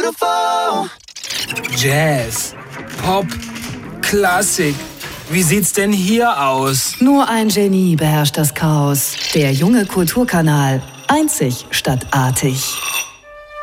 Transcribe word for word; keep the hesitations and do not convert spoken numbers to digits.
V. Jazz, Pop, Klassik. Wie sieht's denn hier aus? Nur ein Genie beherrscht das Chaos. Der junge Kulturkanal. Einzig statt artig.